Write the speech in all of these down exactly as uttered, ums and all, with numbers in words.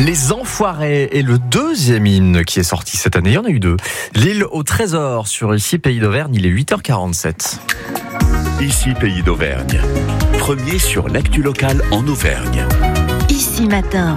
Les Enfoirés est le deuxième hymne qui est sorti cette année. Il y en a eu deux. L'île au trésor sur Ici Pays d'Auvergne, il est huit heures quarante-sept. Ici Pays d'Auvergne. Premier sur l'actu locale en Auvergne. Ici Matin.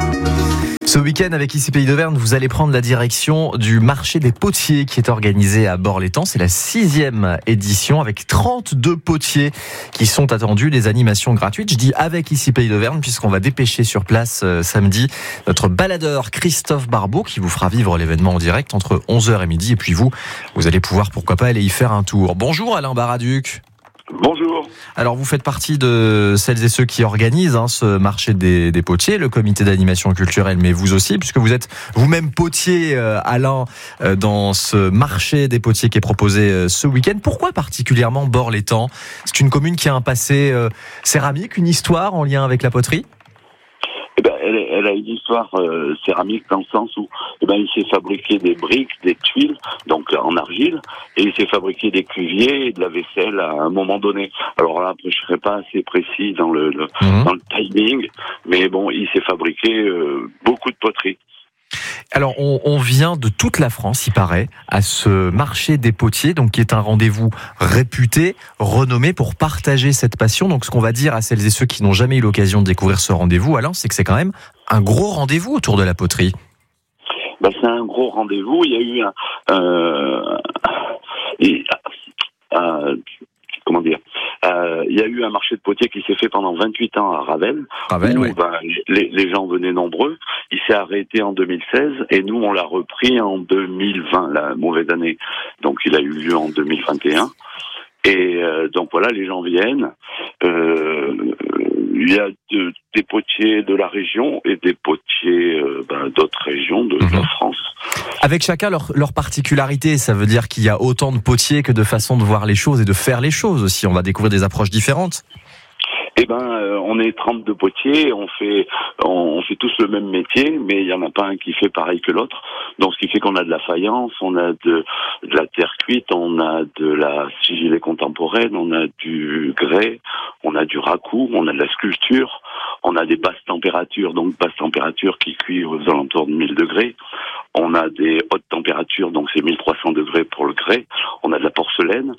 Ce week-end, avec Ici Pays d'Auvergne, vous allez prendre la direction du marché des potiers qui est organisé à Bord-l'Étang. C'est la sixième édition avec trente-deux potiers qui sont attendus, des animations gratuites. Je dis avec Ici Pays d'Auvergne puisqu'on va dépêcher sur place euh, samedi notre baladeur Christophe Barbeau qui vous fera vivre l'événement en direct entre onze heures et midi. Et puis vous, vous allez pouvoir pourquoi pas aller y faire un tour. Bonjour Alain Baraduc. Bonjour. Alors vous faites partie de celles et ceux qui organisent hein, ce marché des, des potiers, le comité d'animation culturelle, mais vous aussi, puisque vous êtes vous-même potier, euh, Alain, euh, dans ce marché des potiers qui est proposé euh, ce week-end. Pourquoi particulièrement Bord-l'Étang ? C'est une commune qui a un passé euh, céramique, une histoire en lien avec la poterie ? Eh ben, elle, elle a une histoire euh, céramique dans le sens où eh ben, il s'est fabriqué des briques, des tuiles, donc en argile, et il s'est fabriqué des cuviers et de la vaisselle à un moment donné. Alors là, après, je serai pas assez précis dans le, le mmh. dans le timing, mais bon, il s'est fabriqué euh, beaucoup de poteries. Alors, on, on vient de toute la France, il paraît, à ce marché des potiers, donc qui est un rendez-vous réputé, renommé pour partager cette passion. Donc, ce qu'on va dire à celles et ceux qui n'ont jamais eu l'occasion de découvrir ce rendez-vous, Alain, c'est que c'est quand même un gros rendez-vous autour de la poterie. Ben, c'est un gros rendez-vous. Il y a eu un, euh, et, euh, comment dire, euh, il y a eu un marché de potiers qui s'est fait pendant vingt-huit ans à Ravel. Ravel, où, oui. Ben, les, les gens venaient nombreux. Il s'est arrêté en deux mille seize et nous on l'a repris en deux mille vingt, la mauvaise année. Donc il a eu lieu en deux mille vingt et un. Et euh, donc voilà, les gens viennent. Euh, il y a de, des potiers de la région et des potiers euh, ben, d'autres régions de, mmh. de la France. Avec chacun leur, leur particularité, ça veut dire qu'il y a autant de potiers que de façons de voir les choses et de faire les choses aussi. On va découvrir des approches différentes. Eh ben, euh, on est trente-deux potiers, on fait, on, on fait tous le même métier, mais il y en a pas un qui fait pareil que l'autre. Donc, ce qui fait qu'on a de la faïence, on a de, de la terre cuite, on a de la sigillée contemporaine, on a du grès, on a du racoup, on a de la sculpture, on a des basses températures, donc basses températures qui cuisent aux alentours de mille degrés. On a des hautes températures, donc c'est mille trois cents degrés pour le grès. On a de la porcelaine.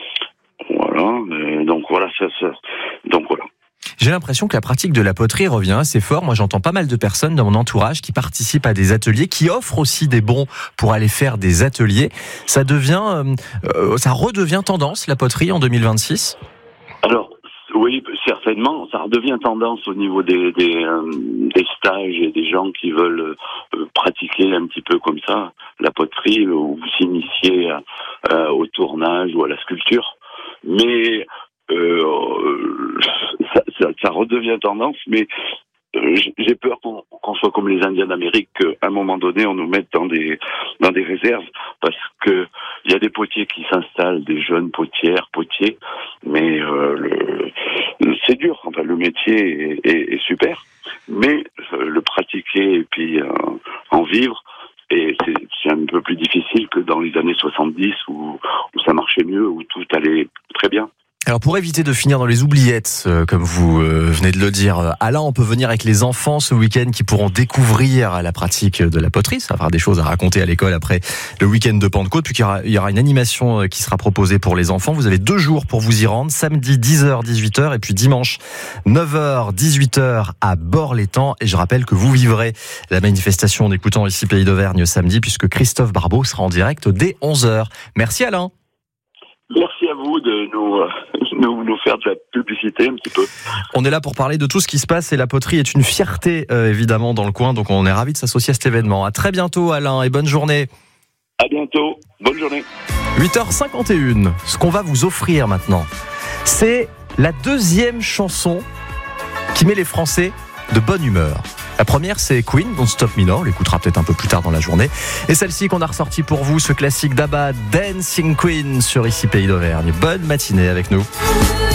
Voilà, mais donc voilà, ça, ça, donc voilà. J'ai l'impression que la pratique de la poterie revient assez fort. Moi, j'entends pas mal de personnes dans mon entourage qui participent à des ateliers, qui offrent aussi des bons pour aller faire des ateliers. Ça devient, euh, ça redevient tendance, la poterie, en deux mille vingt-six ? Alors, oui, certainement. Ça redevient tendance au niveau des, des, euh, des stages et des gens qui veulent euh, pratiquer un petit peu comme ça la poterie, ou s'initier euh, au tournage ou à la sculpture. Mais euh, ça, ça, ça redevient tendance, mais euh, j'ai peur qu'on, qu'on soit comme les Indiens d'Amérique, qu'à un moment donné on nous mette dans des dans des réserves, parce que il y a des potiers qui s'installent, des jeunes potières, potiers, mais euh, le, le, c'est dur. Enfin, le métier est, est, est super, mais euh, le pratiquer et puis euh, en vivre. Et c'est, c'est un peu plus difficile que dans les années soixante-dix où, où ça marchait mieux, où tout allait très bien. Alors pour éviter de finir dans les oubliettes, euh, comme vous euh, venez de le dire, euh, Alain, on peut venir avec les enfants ce week-end qui pourront découvrir la pratique de la poterie. Ça va avoir des choses à raconter à l'école après le week-end de Pentecôte. Puis il y aura, il y aura une animation qui sera proposée pour les enfants. Vous avez deux jours pour vous y rendre, samedi dix heures dix-huit heures et puis dimanche neuf heures dix-huit heures à Bord-l'Étang. Et je rappelle que vous vivrez la manifestation en écoutant Ici Pays d'Auvergne samedi, puisque Christophe Barbeau sera en direct dès onze heures. Merci Alain. Merci à vous de nous, euh, nous, nous faire de la publicité un petit peu. On est là pour parler de tout ce qui se passe et la poterie est une fierté euh, évidemment dans le coin, donc on est ravis de s'associer à cet événement. À très bientôt Alain et bonne journée. À bientôt, bonne journée. huit heures cinquante et une, ce qu'on va vous offrir maintenant, c'est la deuxième chanson qui met les Français de bonne humeur. La première, c'est Queen, Don't Stop Me Now, on l'écoutera peut-être un peu plus tard dans la journée. Et celle-ci qu'on a ressortie pour vous, ce classique d'Abba, Dancing Queen, sur Ici Pays d'Auvergne. Bonne matinée avec nous.